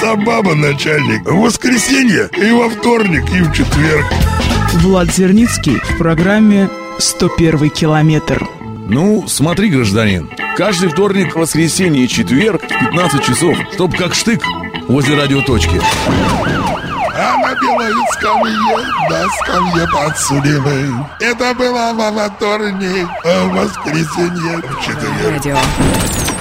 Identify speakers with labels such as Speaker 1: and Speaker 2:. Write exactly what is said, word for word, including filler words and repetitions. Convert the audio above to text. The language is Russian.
Speaker 1: сам баба начальник. В воскресенье и во вторник, и в четверг.
Speaker 2: Влад Зерницкий в программе «сто первый километр».
Speaker 3: Ну, смотри, гражданин, каждый вторник, воскресенье и четверг в пятнадцать часов, чтоб как штык возле радиоточки.
Speaker 1: А на белой скамье, на скамье подсудимой. Это было во вторник, а в воскресенье, в четверг.
Speaker 4: Радио.